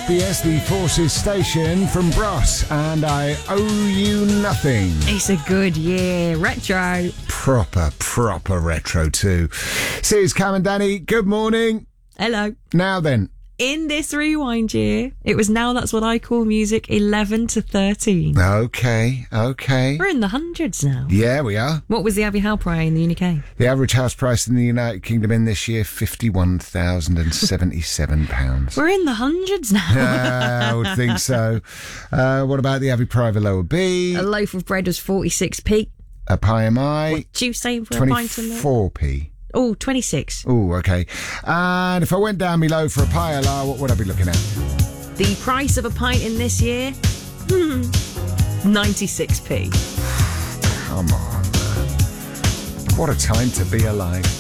SBS, the Forces station from Bros, and I owe you nothing. It's a good year. Retro. Proper retro too. Says Cam and Danny, good morning. Hello. Now then. In this rewind year, it was Now That's What I Call Music 11 to 13. Okay. We're in the hundreds now. Yeah, we are. What was the Abbey House price in the UK? The average house price in the United Kingdom in this year, £51,077. We're in the hundreds now. I would think so. What about the Abbey Private Lower B? A loaf of bread was 46p. A pie am I? What do you say for a pint of milk? 24p. Oh, 26. Oh, okay. And if I went down below for a pie a la, what would I be looking at? The price of a pint in this year? 96p. Come on, man. What a time to be alive.